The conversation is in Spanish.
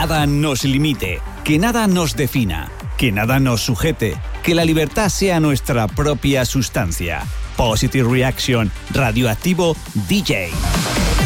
nada nos limite, que nada nos defina, que nada nos sujete, que la libertad sea nuestra propia sustancia. Positive Reaction, Radioactivo DJ.